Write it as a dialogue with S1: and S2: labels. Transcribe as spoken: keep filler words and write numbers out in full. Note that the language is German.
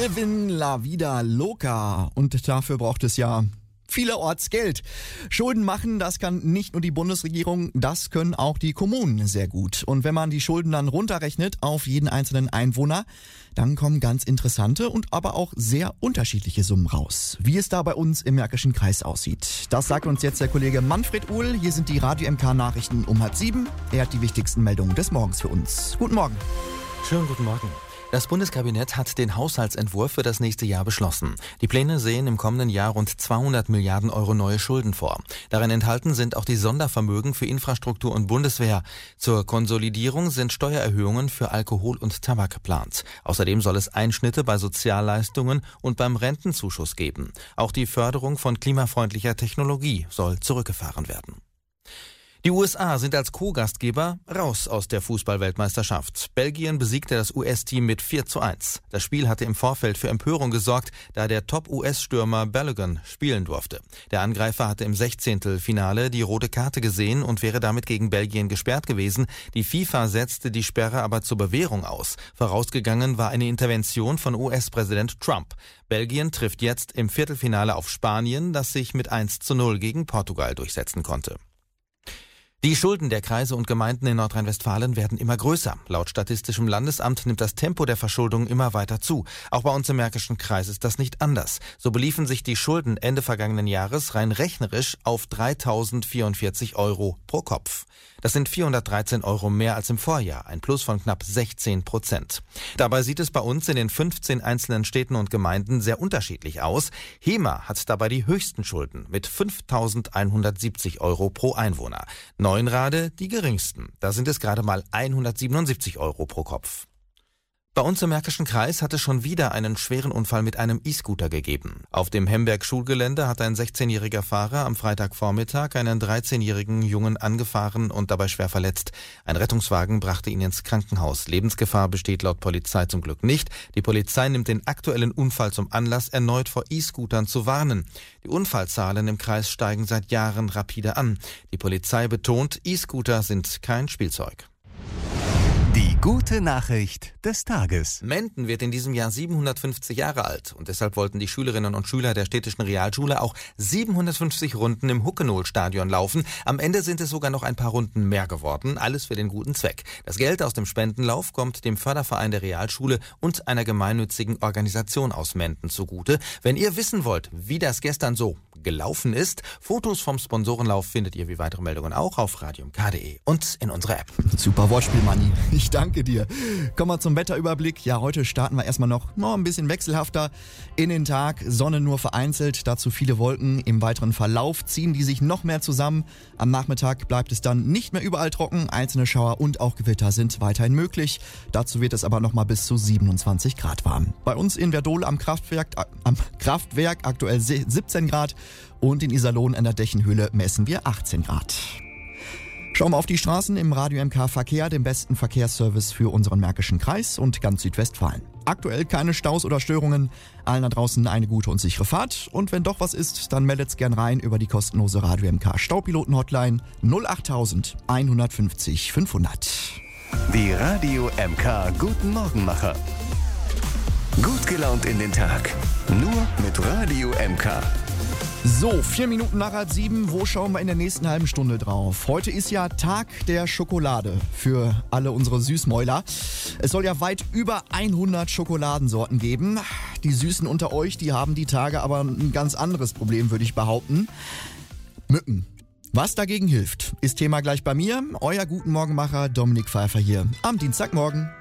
S1: Livin la vida loca. Und dafür braucht es ja vielerorts Geld. Schulden machen, das kann nicht nur die Bundesregierung, das können auch die Kommunen sehr gut. Und wenn man die Schulden dann runterrechnet auf jeden einzelnen Einwohner, dann kommen ganz interessante und aber auch sehr unterschiedliche Summen raus. Wie es da bei uns im Märkischen Kreis aussieht, das sagt uns jetzt der Kollege Manfred Uhl. Hier sind die Radio M K Nachrichten um halb sieben. Er hat die wichtigsten Meldungen des Morgens für uns. Guten Morgen.
S2: Schönen guten Morgen. Das Bundeskabinett hat den Haushaltsentwurf für das nächste Jahr beschlossen. Die Pläne sehen im kommenden Jahr rund zweihundert Milliarden Euro neue Schulden vor. Darin enthalten sind auch die Sondervermögen für Infrastruktur und Bundeswehr. Zur Konsolidierung sind Steuererhöhungen für Alkohol und Tabak geplant. Außerdem soll es Einschnitte bei Sozialleistungen und beim Rentenzuschuss geben. Auch die Förderung von klimafreundlicher Technologie soll zurückgefahren werden. Die U S A sind als Co-Gastgeber raus aus der Fußball-Weltmeisterschaft. Belgien besiegte das U S-Team mit vier zu eins. Das Spiel hatte im Vorfeld für Empörung gesorgt, da der Top-U S-Stürmer Balogun spielen durfte. Der Angreifer hatte im Sechzehntelfinale die rote Karte gesehen und wäre damit gegen Belgien gesperrt gewesen. Die FIFA setzte die Sperre aber zur Bewährung aus. Vorausgegangen war eine Intervention von U S-Präsident Trump. Belgien trifft jetzt im Viertelfinale auf Spanien, das sich mit eins zu null gegen Portugal durchsetzen konnte. Die Schulden der Kreise und Gemeinden in Nordrhein-Westfalen werden immer größer. Laut Statistischem Landesamt nimmt das Tempo der Verschuldung immer weiter zu. Auch bei uns im Märkischen Kreis ist das nicht anders. So beliefen sich die Schulden Ende vergangenen Jahres rein rechnerisch auf dreitausendvierundvierzig Euro pro Kopf. Das sind vierhundertdreizehn Euro mehr als im Vorjahr, ein Plus von knapp sechzehn Prozent. Dabei sieht es bei uns in den fünfzehn einzelnen Städten und Gemeinden sehr unterschiedlich aus. Hemer hat dabei die höchsten Schulden mit fünftausendeinhundertsiebzig Euro pro Einwohner. Neuenrade die geringsten. Da sind es gerade mal hundertsiebenundsiebzig Euro pro Kopf. Bei uns im Märkischen Kreis hat es schon wieder einen schweren Unfall mit einem E-Scooter gegeben. Auf dem Hemberg-Schulgelände hat ein sechzehnjähriger Fahrer am Freitagvormittag einen dreizehnjährigen Jungen angefahren und dabei schwer verletzt. Ein Rettungswagen brachte ihn ins Krankenhaus. Lebensgefahr besteht laut Polizei zum Glück nicht. Die Polizei nimmt den aktuellen Unfall zum Anlass, erneut vor E-Scootern zu warnen. Die Unfallzahlen im Kreis steigen seit Jahren rapide an. Die Polizei betont, E-Scooter sind kein Spielzeug.
S3: Die gute Nachricht des Tages.
S2: Menden wird in diesem Jahr siebenhundertfünfzig Jahre alt und deshalb wollten die Schülerinnen und Schüler der städtischen Realschule auch siebenhundertfünfzig Runden im Huckenohl-Stadion laufen. Am Ende sind es sogar noch ein paar Runden mehr geworden, alles für den guten Zweck. Das Geld aus dem Spendenlauf kommt dem Förderverein der Realschule und einer gemeinnützigen Organisation aus Menden zugute. Wenn ihr wissen wollt, wie das gestern so gelaufen ist, Fotos vom Sponsorenlauf findet ihr wie weitere Meldungen auch auf radio m k punkt d e und in unserer App.
S1: Super Wortspiel, Manni. Ich danke dir. Kommen wir zum Wetterüberblick. Ja, heute starten wir erstmal noch, noch ein bisschen wechselhafter in den Tag. Sonne nur vereinzelt, dazu viele Wolken. Im weiteren Verlauf ziehen die sich noch mehr zusammen. Am Nachmittag bleibt es dann nicht mehr überall trocken. Einzelne Schauer und auch Gewitter sind weiterhin möglich. Dazu wird es aber noch mal bis zu siebenundzwanzig Grad warm. Bei uns in Werdohl am Kraftwerk, äh, am Kraftwerk aktuell siebzehn Grad und in Iserlohn an der Dächenhöhle messen wir achtzehn Grad. Schauen wir auf die Straßen im Radio M K Verkehr, dem besten Verkehrsservice für unseren Märkischen Kreis und ganz Südwestfalen. Aktuell keine Staus oder Störungen, allen da draußen eine gute und sichere Fahrt. Und wenn doch was ist, dann meldet's gern rein über die kostenlose Radio M K Staupiloten-Hotline null acht eins fünf null fünfhundert.
S3: Die Radio M K Guten Morgenmacher. Gut gelaunt in den Tag. Nur mit Radio M K.
S1: So, vier Minuten nach halb sieben, wo schauen wir in der nächsten halben Stunde drauf? Heute ist ja Tag der Schokolade für alle unsere Süßmäuler. Es soll ja weit über hundert Schokoladensorten geben. Die Süßen unter euch, die haben die Tage aber ein ganz anderes Problem, würde ich behaupten. Mücken. Was dagegen hilft, ist Thema gleich bei mir. Euer Guten Morgenmacher Dominik Pfeiffer hier am Dienstagmorgen.